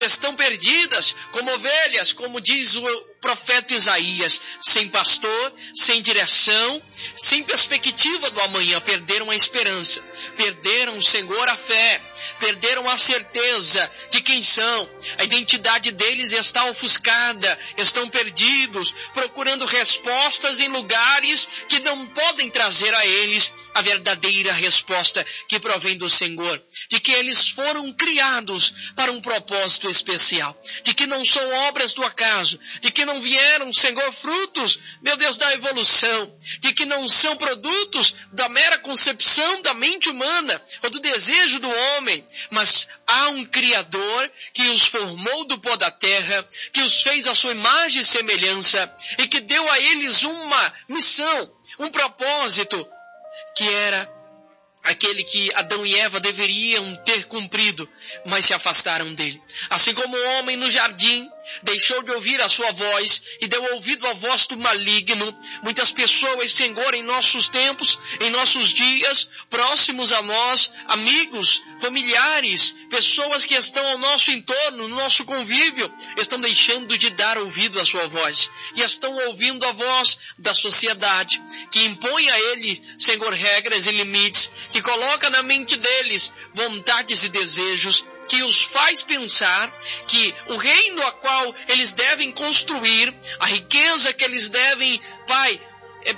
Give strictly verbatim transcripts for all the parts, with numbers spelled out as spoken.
estão perdidas como ovelhas, como diz o profeta Isaías, sem pastor, sem direção, sem perspectiva do amanhã, perderam a esperança, perderam, Senhor, a fé, perderam a certeza de quem são, a identidade deles está ofuscada, estão perdidos, procurando respostas em lugares que não podem trazer a eles a verdadeira resposta que provém do Senhor, de que eles foram criados para um propósito especial, de que não são obras do acaso, de que não vieram, Senhor, frutos, meu Deus, da evolução, de que não são produtos da mera concepção da mente humana ou do desejo do homem, mas há um Criador que os formou do pó da terra, que os fez à sua imagem e semelhança e que deu a eles uma missão, um propósito, que era aquele que Adão e Eva deveriam ter cumprido, mas se afastaram dele. Assim como o homem no jardim deixou de ouvir a sua voz e deu ouvido à voz do maligno, muitas pessoas, Senhor, em nossos tempos, em nossos dias, próximos a nós, amigos, familiares, pessoas que estão ao nosso entorno, no nosso convívio, estão deixando de dar ouvido à sua voz e estão ouvindo a voz da sociedade, que impõe a eles, Senhor, regras e limites, que coloca na mente deles vontades e desejos, que os faz pensar que o reino a qual eles devem construir, a riqueza que eles devem, Pai, é,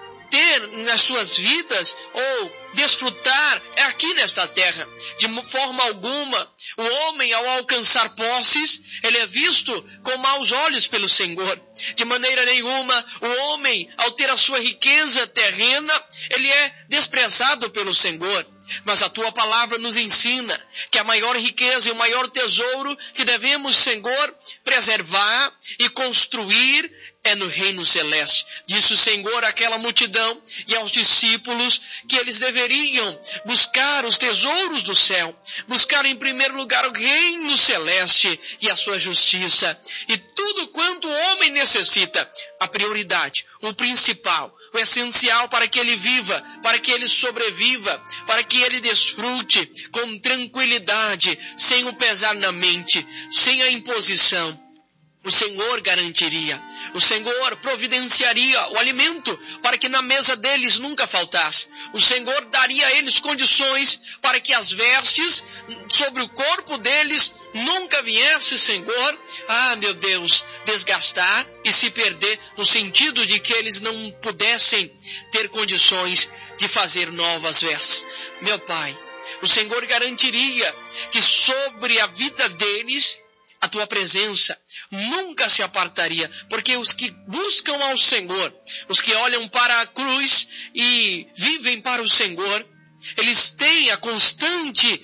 ter nas suas vidas ou desfrutar é aqui nesta terra. De forma alguma, o homem, ao alcançar posses, ele é visto com maus olhos pelo Senhor. De maneira nenhuma, o homem, ao ter a sua riqueza terrena, ele é desprezado pelo Senhor. Mas a tua palavra nos ensina que a maior riqueza e o maior tesouro que devemos, Senhor, preservar e construir é no reino celeste. Disse o Senhor àquela multidão e aos discípulos que eles deveriam buscar os tesouros do céu, buscar em primeiro lugar o reino celeste e a sua justiça. E tudo quanto o homem necessita, a prioridade, o principal, o essencial para que ele viva, para que ele sobreviva, para que ele desfrute com tranquilidade, sem o pesar na mente, sem a imposição. O Senhor garantiria, o Senhor providenciaria o alimento para que na mesa deles nunca faltasse. O Senhor daria a eles condições para que as vestes sobre o corpo deles nunca viesse, Senhor, ah, meu Deus, desgastar e se perder, no sentido de que eles não pudessem ter condições de fazer novas vestes. Meu Pai, o Senhor garantiria que sobre a vida deles a tua presença nunca se apartaria, porque os que buscam ao Senhor, os que olham para a cruz e vivem para o Senhor, eles têm a constante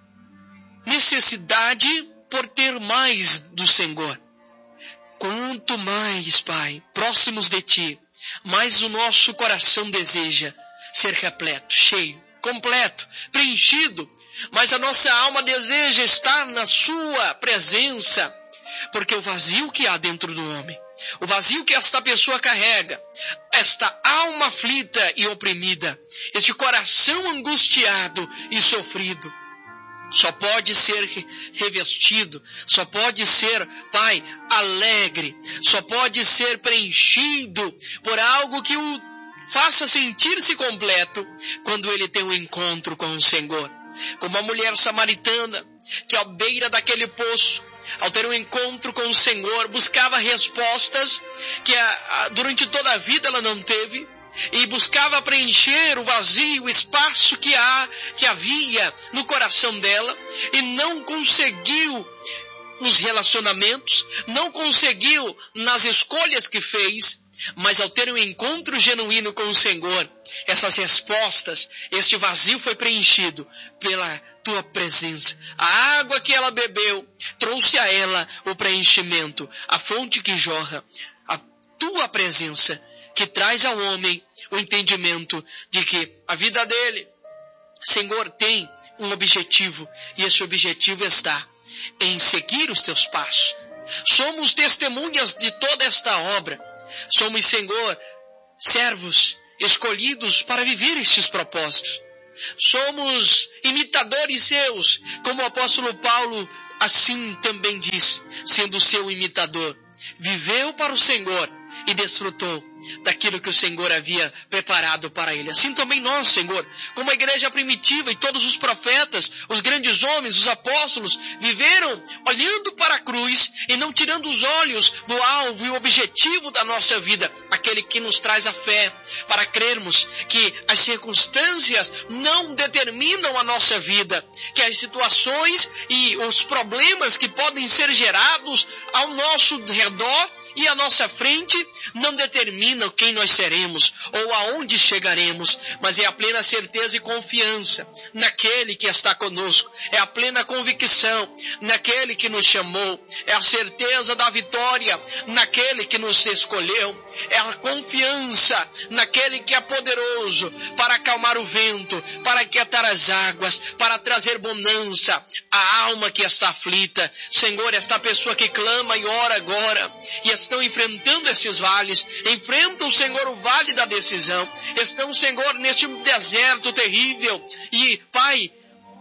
necessidade por ter mais do Senhor. Quanto mais, Pai, próximos de Ti, mais o nosso coração deseja ser repleto, cheio, completo, preenchido, mas a nossa alma deseja estar na sua presença, porque o vazio que há dentro do homem, o vazio que esta pessoa carrega, esta alma aflita e oprimida, este coração angustiado e sofrido, só pode ser revestido, só pode ser, Pai, alegre, só pode ser preenchido por algo que o faça sentir-se completo quando ele tem um encontro com o Senhor. Como a mulher samaritana, que à beira daquele poço, ao ter um encontro com o Senhor, buscava respostas que a, a, durante toda a vida ela não teve, e buscava preencher o vazio, o espaço que, há, que havia no coração dela, e não conseguiu nos relacionamentos, não conseguiu nas escolhas que fez, mas ao ter um encontro genuíno com o Senhor, essas respostas, este vazio foi preenchido pela tua presença. A água que ela bebeu trouxe a ela o preenchimento, a fonte que jorra, a tua presença que traz ao homem o entendimento de que a vida dele, Senhor, tem um objetivo, e esse objetivo está em seguir os teus passos. Somos testemunhas de toda esta obra. Somos, Senhor, servos escolhidos para viver estes propósitos. somos imitadores seus, como o apóstolo Paulo assim também diz, sendo seu imitador. Viveu para o Senhor e desfrutou daquilo que o Senhor havia preparado para ele. Assim também nós, Senhor, como a igreja primitiva e todos os profetas, os grandes homens, os apóstolos, viveram olhando para a cruz e não tirando os olhos do alvo e o objetivo da nossa vida, aquele que nos traz a fé, para crermos que as circunstâncias não determinam a nossa vida, que as situações e os problemas que podem ser gerados ao nosso redor e à nossa frente não determinam quem nós seremos ou aonde chegaremos, mas é a plena certeza e confiança naquele que está conosco, é a plena convicção naquele que nos chamou, é a certeza da vitória naquele que nos escolheu, é a confiança naquele que é poderoso para acalmar o vento, para aquietar as águas, para trazer bonança à alma que está aflita. Senhor, esta pessoa que clama e ora agora e estão enfrentando estes vales, enfrentam, Senhor, o vale da decisão, estão, Senhor, neste deserto terrível e, Pai,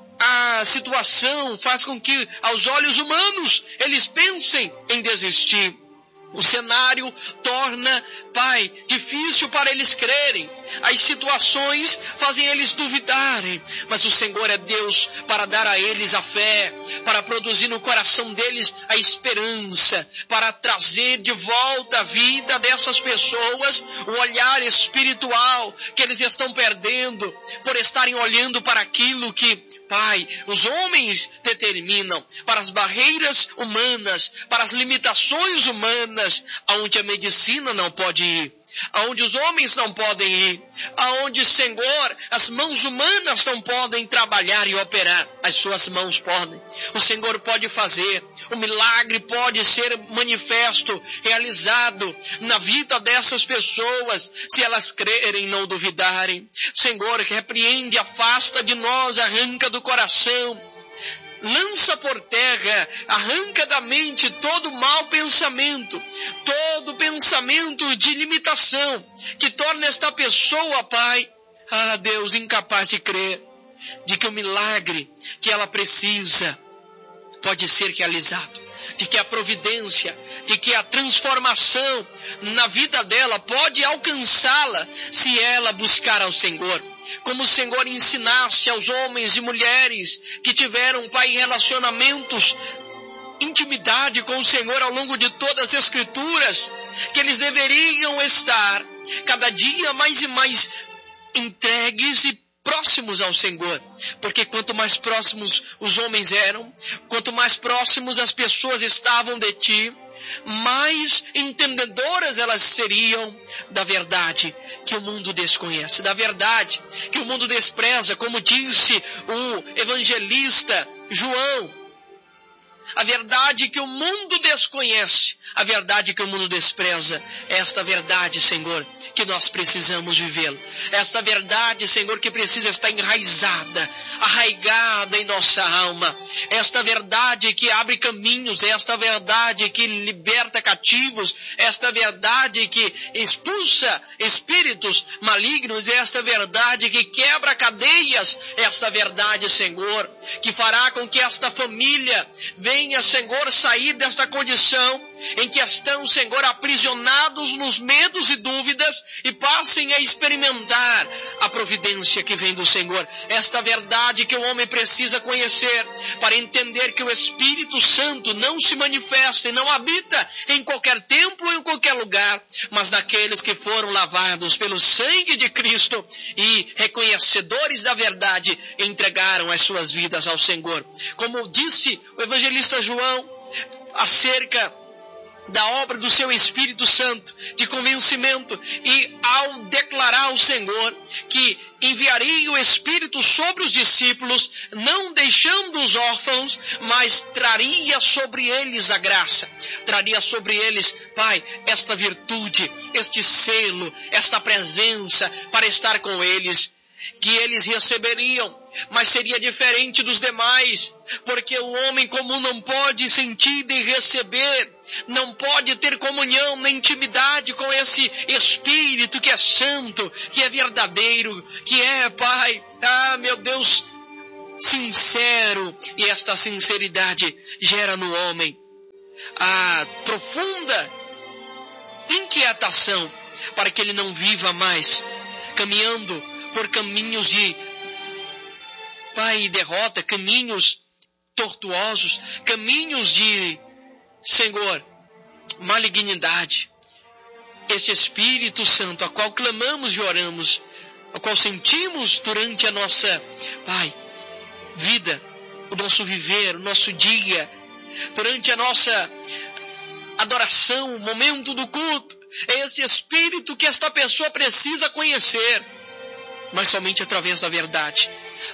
a situação faz com que aos olhos humanos eles pensem em desistir. O cenário torna, Pai, difícil para eles crerem. As situações fazem eles duvidarem. Mas o Senhor é Deus para dar a eles a fé, para produzir no coração deles a esperança, para trazer de volta a vida dessas pessoas, o olhar espiritual que eles estão perdendo por estarem olhando para aquilo que, Pai, os homens determinam, para as barreiras humanas, para as limitações humanas, aonde a medicina não pode ir, aonde os homens não podem ir, aonde, Senhor, as mãos humanas não podem trabalhar e operar, as suas mãos podem. O Senhor pode fazer, o milagre pode ser manifesto, realizado na vida dessas pessoas, se elas crerem e não duvidarem. Senhor, repreende, afasta de nós, arranca do coração, lança por terra, arranca da mente todo mau pensamento, todo pensamento de limitação, que torna esta pessoa, Pai, ah Deus, incapaz de crer, de que o milagre que ela precisa pode ser realizado, de que a providência, de que a transformação na vida dela pode alcançá-la se ela buscar ao Senhor. Como o Senhor ensinaste aos homens e mulheres que tiveram, Pai, relacionamentos, intimidade com o Senhor ao longo de todas as Escrituras, que eles deveriam estar cada dia mais e mais entregues e próximos ao Senhor, porque quanto mais próximos os homens eram, quanto mais próximos as pessoas estavam de Ti, mais entendedoras elas seriam da verdade que o mundo desconhece, da verdade que o mundo despreza, como disse o evangelista João. A verdade que o mundo desconhece, a verdade que o mundo despreza, é esta verdade, Senhor, que nós precisamos vivê-la. Esta verdade, Senhor, que precisa estar enraizada, arraigada em nossa alma. Esta verdade que abre caminhos, esta verdade que liberta cativos, esta verdade que expulsa espíritos malignos, esta verdade que quebra cadeias, esta verdade, Senhor, que fará com que esta família venha, Senhor, sair desta condição em que estão, Senhor, aprisionados nos medos e dúvidas e passem a experimentar a providência que vem do Senhor. Esta verdade que o homem precisa conhecer para entender que o Espírito Santo não se manifesta e não habita em qualquer templo ou em qualquer lugar, mas naqueles que foram lavados pelo sangue de Cristo e reconhecedores da verdade entregaram as suas vidas ao Senhor. Como disse o evangelista João acerca da obra do seu Espírito Santo, de convencimento, e ao declarar ao Senhor que enviaria o Espírito sobre os discípulos, não deixando os órfãos, mas traria sobre eles a graça, traria sobre eles, Pai, esta virtude, este selo, esta presença para estar com eles. que eles receberiam, mas seria diferente dos demais, porque o homem comum não pode sentir e receber, não pode ter comunhão nem intimidade com esse Espírito que é santo, que é verdadeiro, que é, Pai, ah, meu Deus, sincero, e esta sinceridade gera no homem a profunda inquietação para que ele não viva mais caminhando por caminhos de, Pai, derrota, caminhos tortuosos, caminhos de, Senhor, malignidade. Este Espírito Santo, a qual clamamos e oramos, a qual sentimos durante a nossa, Pai, vida, o nosso viver, o nosso dia, durante a nossa adoração, o momento do culto, é este Espírito que esta pessoa precisa conhecer, mas somente através da verdade.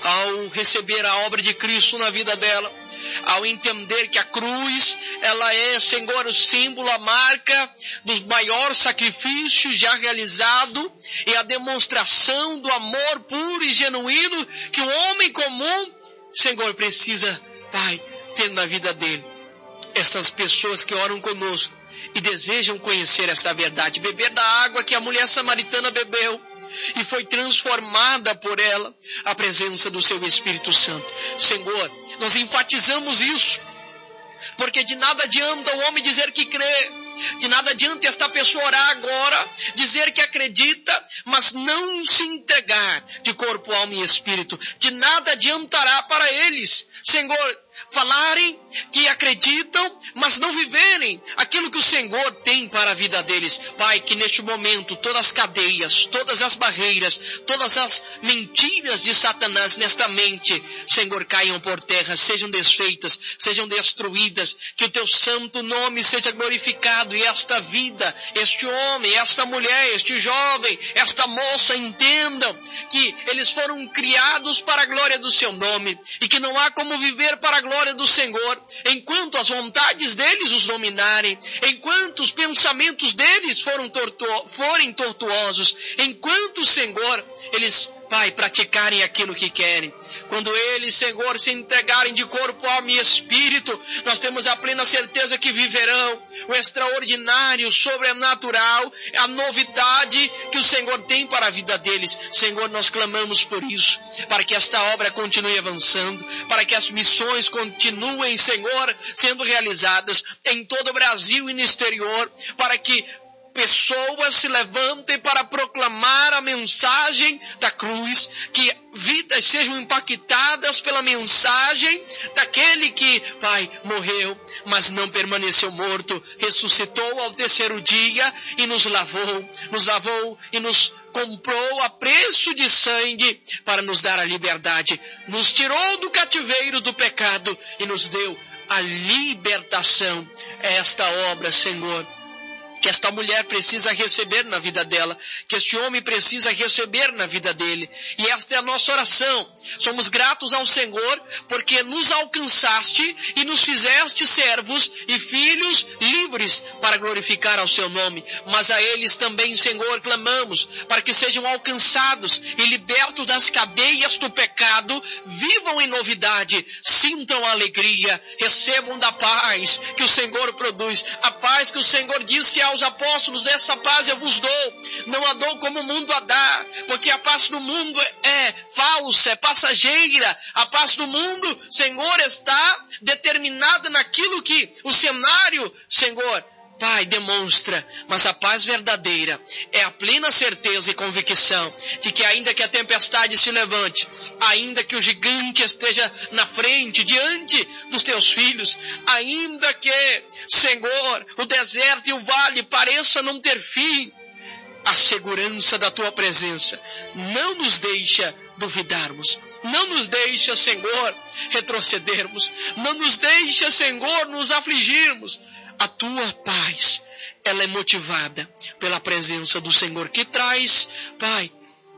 Ao receber a obra de Cristo na vida dela, ao entender que a cruz, ela é, Senhor, o símbolo, a marca dos maiores sacrifícios já realizado e a demonstração do amor puro e genuíno que o homem comum, Senhor, precisa, Pai, ter na vida dele. Essas pessoas que oram conosco e desejam conhecer essa verdade, beber da água que a mulher samaritana bebeu e foi transformada por ela, a presença do seu Espírito Santo. Senhor, nós enfatizamos isso, porque de nada adianta o homem dizer que crê, de nada adianta esta pessoa orar agora, dizer que acredita, mas não se entregar de corpo, alma e espírito. De nada adiantará para eles, Senhor, falarem que acreditam, mas não viverem aquilo que o Senhor tem para a vida deles. Pai, que neste momento todas as cadeias, todas as barreiras, todas as mentiras de Satanás nesta mente, Senhor, caiam por terra, sejam desfeitas, sejam destruídas, que o teu santo nome seja glorificado e esta vida, este homem, esta mulher, este jovem, esta moça entendam que eles foram criados para a glória do seu nome e que não há como viver para a glória do Senhor enquanto as vontades deles os dominarem, enquanto os pensamentos deles foram tortu- forem tortuosos, enquanto, Senhor, eles, Pai, praticarem aquilo que querem. Quando eles, Senhor, se entregarem de corpo, alma e espírito, nós temos a plena certeza que viverão o extraordinário, sobrenatural, a novidade que o Senhor tem para a vida deles. Senhor, nós clamamos por isso, para que esta obra continue avançando, para que as missões continuem, Senhor, sendo realizadas em todo o Brasil e no exterior, para que pessoas se levantem para proclamar a mensagem da cruz, que vidas sejam impactadas pela mensagem daquele que, Pai, morreu, mas não permaneceu morto, ressuscitou ao terceiro dia e nos lavou, nos lavou e nos comprou a preço de sangue para nos dar a liberdade, nos tirou do cativeiro do pecado e nos deu a libertação. É esta obra, Senhor, que esta mulher precisa receber na vida dela, que este homem precisa receber na vida dele. E esta é a nossa oração. Somos gratos ao Senhor, porque nos alcançaste e nos fizeste servos e filhos livres para glorificar ao seu nome. Mas a eles também, Senhor, clamamos para que sejam alcançados e libertos das cadeias do pecado, vivam em novidade, sintam a alegria, recebam da paz que o Senhor produz, a paz que o Senhor disse aos apóstolos: essa paz eu vos dou, não a dou como o mundo a dá, porque a paz do mundo é falsa, é passageira. A paz do mundo, Senhor, está determinada naquilo que o cenário, Senhor, Pai, demonstra, mas a paz verdadeira é a plena certeza e convicção de que ainda que a tempestade se levante, ainda que o gigante esteja na frente, diante dos teus filhos, ainda que, Senhor, o deserto e o vale pareçam não ter fim, a segurança da tua presença não nos deixa duvidarmos, não nos deixa, Senhor, retrocedermos, não nos deixa, Senhor, nos afligirmos. A tua paz, ela é motivada pela presença do Senhor, que traz, Pai,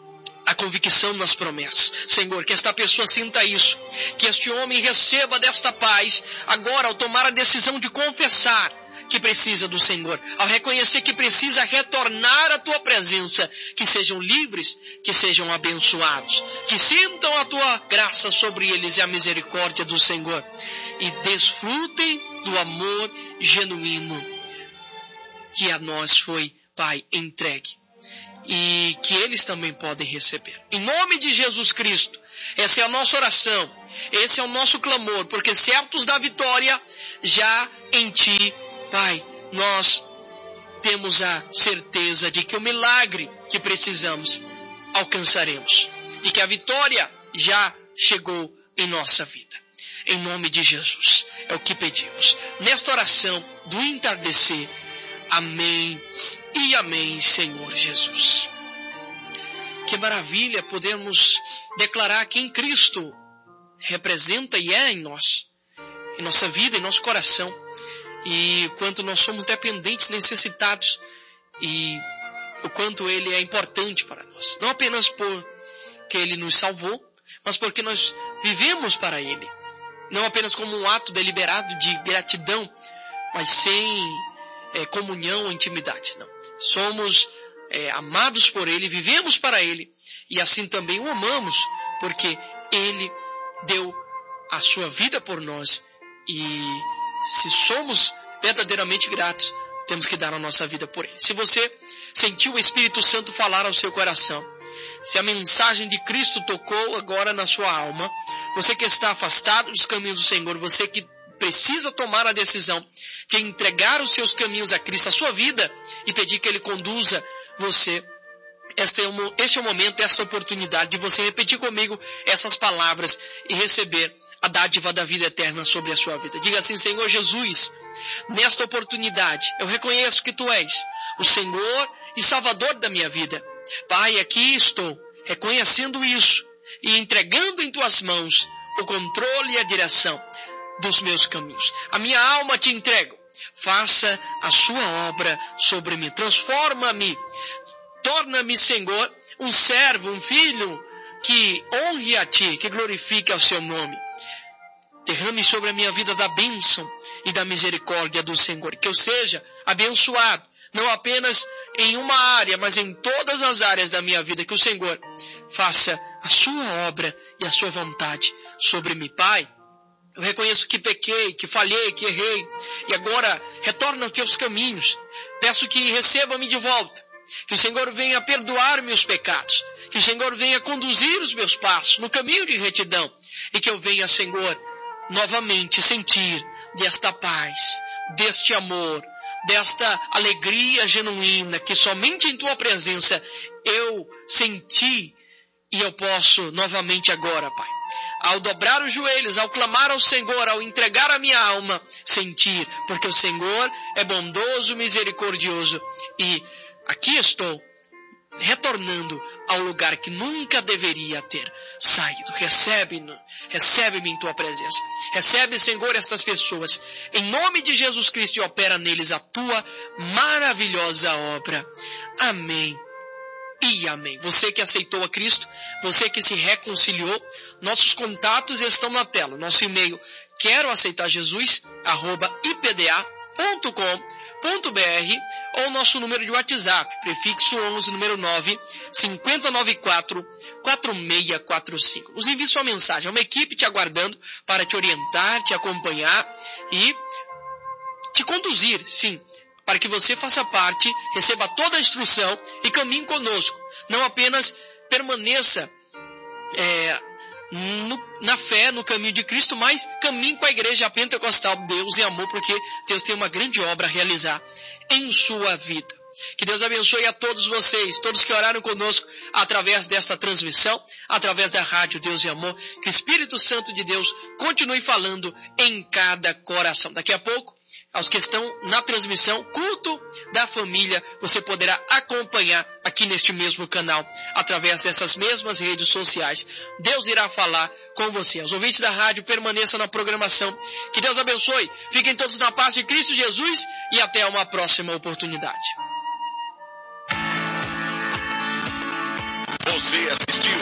a convicção nas promessas. Senhor, que esta pessoa sinta isso, que este homem receba desta paz, agora ao tomar a decisão de confessar que precisa do Senhor, ao reconhecer que precisa retornar à tua presença, que sejam livres, que sejam abençoados, que sintam a tua graça sobre eles e a misericórdia do Senhor, e desfrutem do amor genuíno que a nós foi, Pai, entregue, e que eles também podem receber. Em nome de Jesus Cristo, essa é a nossa oração, esse é o nosso clamor, porque certos da vitória já em Ti, Pai, nós temos a certeza de que o milagre que precisamos alcançaremos, de que a vitória já chegou em nossa vida. Em nome de Jesus, é o que pedimos. Nesta oração do entardecer, amém e amém, Senhor Jesus. Que maravilha podermos declarar que em Cristo representa e é em nós, em nossa vida, em nosso coração, e o quanto nós somos dependentes, necessitados, e o quanto Ele é importante para nós. Não apenas porque Ele nos salvou, mas porque nós vivemos para Ele. Não apenas como um ato deliberado de gratidão, mas sem é, comunhão ou intimidade. Não. Somos é, amados por Ele, vivemos para Ele, e assim também o amamos, porque Ele deu a sua vida por nós, e se somos verdadeiramente gratos, temos que dar a nossa vida por Ele. Se você sentiu o Espírito Santo falar ao seu coração, se a mensagem de Cristo tocou agora na sua alma, você que está afastado dos caminhos do Senhor, você que precisa tomar a decisão de entregar os seus caminhos a Cristo, a sua vida, e pedir que Ele conduza você, este é o, este é o momento, esta oportunidade de você repetir comigo essas palavras e receber a dádiva da vida eterna sobre a sua vida. Diga assim: Senhor Jesus, nesta oportunidade eu reconheço que Tu és o Senhor e Salvador da minha vida. Pai, aqui estou reconhecendo isso e entregando em Tuas mãos o controle e a direção dos meus caminhos. A minha alma Te entrego. Faça a Sua obra sobre mim. Transforma-me. Torna-me, Senhor, um servo, um filho que honre a Ti, que glorifique ao Seu nome. Derrame sobre a minha vida da bênção e da misericórdia do Senhor. Que eu seja abençoado, não apenas em uma área, mas em todas as áreas da minha vida. Que o Senhor faça a Sua obra e a Sua vontade sobre mim. Pai, eu reconheço que pequei, que falhei, que errei, e agora retorno aos Teus caminhos. Peço que receba-me de volta, que o Senhor venha perdoar meus pecados, que o Senhor venha conduzir os meus passos no caminho de retidão, e que eu venha, Senhor, novamente sentir desta paz, deste amor, desta alegria genuína que somente em Tua presença eu senti, e eu posso novamente agora, Pai, ao dobrar os joelhos, ao clamar ao Senhor, ao entregar a minha alma, sentir, porque o Senhor é bondoso, misericordioso, e aqui estou, retornando ao lugar que nunca deveria ter saído. Recebe-me, recebe-me em Tua presença. Recebe, Senhor, estas pessoas, em nome de Jesus Cristo, e opera neles a Tua maravilhosa obra. Amém e amém. Você que aceitou a Cristo, você que se reconciliou, nossos contatos estão na tela. Nosso e-mail, quero aceitar Jesus, arroba ipda ponto com ponto br, ou nosso número de WhatsApp, prefixo onze, número nove, cinco nove quatro, quatro seis quatro cinco. Nos envie sua mensagem, é uma equipe te aguardando para te orientar, te acompanhar e te conduzir, sim, para que você faça parte, receba toda a instrução e caminhe conosco. Não apenas permaneça é, no, na fé, no caminho de Cristo, mas caminhe com a igreja pentecostal Deus e Amor, porque Deus tem uma grande obra a realizar em sua vida. Que Deus abençoe a todos vocês, todos que oraram conosco através desta transmissão, através da rádio Deus e Amor. Que o Espírito Santo de Deus continue falando em cada coração. Daqui a pouco, aos que estão na transmissão, culto da família, você poderá acompanhar aqui neste mesmo canal, através dessas mesmas redes sociais. Deus irá falar com você. Os ouvintes da rádio, permaneçam na programação. Que Deus abençoe. Fiquem todos na paz de Cristo Jesus e até uma próxima oportunidade. Você assistiu